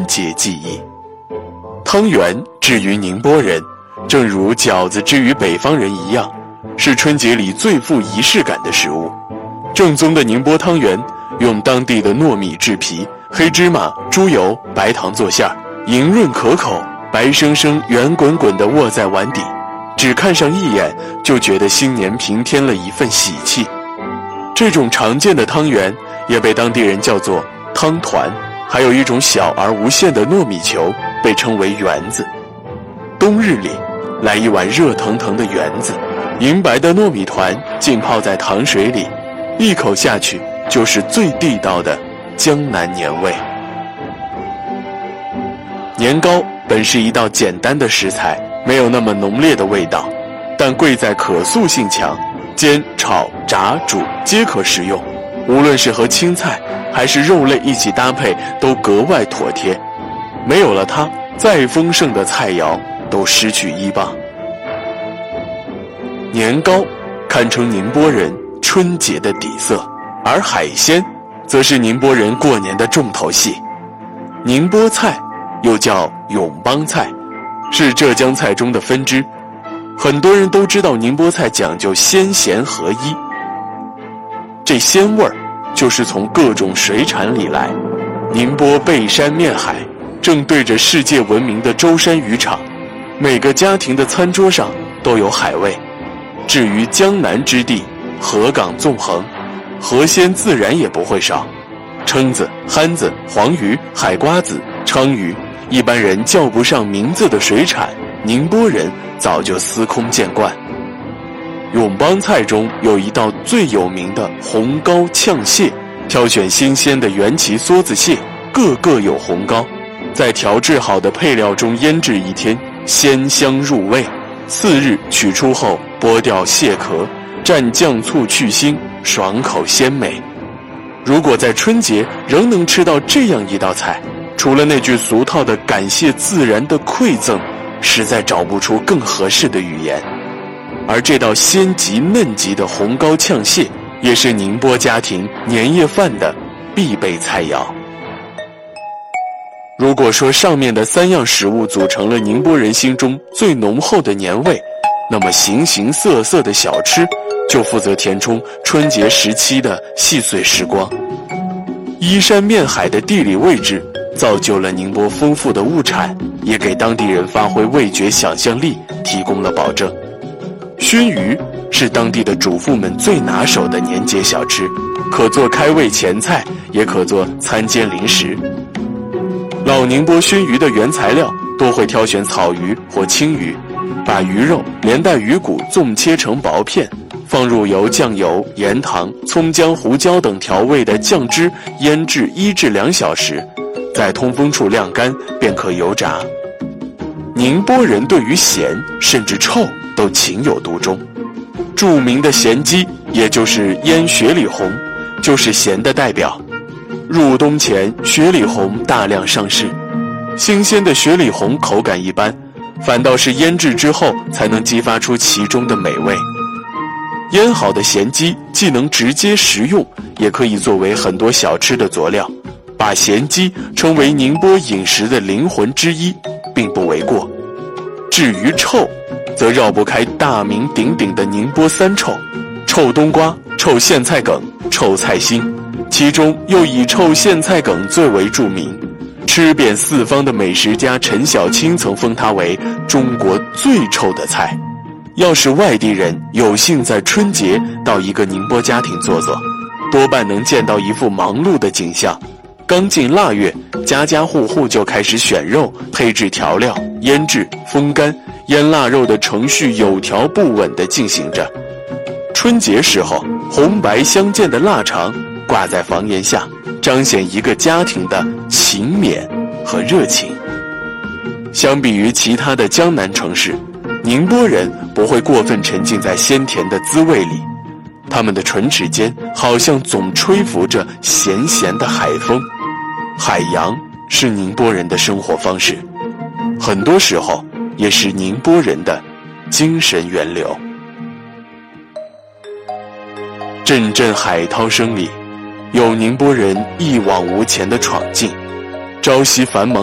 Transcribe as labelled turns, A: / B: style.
A: 春节记忆。汤圆至于宁波人，正如饺子之于北方人一样，是春节里最富仪式感的食物。正宗的宁波汤圆用当地的糯米制皮，黑芝麻、猪油、白糖做馅儿，莹润可口，白生生圆滚滚地握在碗底，只看上一眼就觉得新年平添了一份喜气。这种常见的汤圆也被当地人叫做汤团，还有一种小而无限的糯米球被称为圆子。冬日里来一碗热腾腾的圆子，银白的糯米团浸泡在糖水里，一口下去就是最地道的江南年味。年糕本是一道简单的食材，没有那么浓烈的味道，但贵在可塑性强，煎、炒、炸、煮皆可食用，无论是和青菜还是肉类一起搭配都格外妥帖。没有了它，再丰盛的菜肴都失去依傍。年糕堪称宁波人春节的底色，而海鲜则是宁波人过年的重头戏。宁波菜又叫永邦菜，是浙江菜中的分支。很多人都知道宁波菜讲究鲜咸合一，这鲜味儿就是从各种水产里来。宁波背山面海，正对着世界闻名的舟山渔场，每个家庭的餐桌上都有海味。至于江南之地，河港纵横，河鲜自然也不会少。蛏子、憨子、黄鱼、海瓜子、鲳鱼，一般人叫不上名字的水产，宁波人早就司空见惯。永邦菜中有一道最有名的红膏呛蟹，挑选新鲜的元鳍梭子蟹，个个有红膏，在调制好的配料中腌制一天，鲜香入味。次日取出后剥掉蟹壳，蘸酱醋去腥，爽口鲜美。如果在春节仍能吃到这样一道菜，除了那句俗套的感谢自然的馈赠，实在找不出更合适的语言。而这道鲜极嫩极的红膏呛蟹，也是宁波家庭年夜饭的必备菜肴。如果说上面的3样食物组成了宁波人心中最浓厚的年味，那么形形色色的小吃就负责填充春节时期的细碎时光。依山面海的地理位置造就了宁波丰富的物产，也给当地人发挥味觉想象力提供了保证。熏鱼是当地的主妇们最拿手的年节小吃，可做开胃前菜，也可做餐间零食。老宁波熏鱼的原材料多会挑选草鱼或青鱼，把鱼肉连带鱼骨纵切成薄片，放入由酱油、盐糖、葱姜、胡椒等调味的酱汁腌制1至2小时，在通风处晾干便可油炸。宁波人对于咸甚至臭都情有独钟，著名的咸鸡也就是腌雪里红就是咸的代表。入冬前雪里红大量上市，新鲜的雪里红口感一般，反倒是腌制之后才能激发出其中的美味。腌好的咸鸡既能直接食用，也可以作为很多小吃的佐料，把咸鸡称为宁波饮食的灵魂之一，并不为过。至于臭，则绕不开大名鼎鼎的宁波3臭：臭冬瓜、臭苋菜梗、臭菜心，其中又以臭苋菜梗最为著名。吃遍四方的美食家陈小青曾封它为中国最臭的菜。要是外地人有幸在春节到一个宁波家庭坐坐，多半能见到一副忙碌的景象。刚进腊月，家家户户就开始选肉、配制调料、腌制、风干、腌腊肉的程序有条不紊地进行着。春节时候，红白相间的腊肠挂在房檐下，彰显一个家庭的勤勉和热情。相比于其他的江南城市，宁波人不会过分沉浸在鲜甜的滋味里，他们的唇齿间好像总吹拂着咸咸的海风。海洋是宁波人的生活方式，很多时候也是宁波人的精神源流。阵阵海涛声里，有宁波人一往无前的闯劲。朝夕繁忙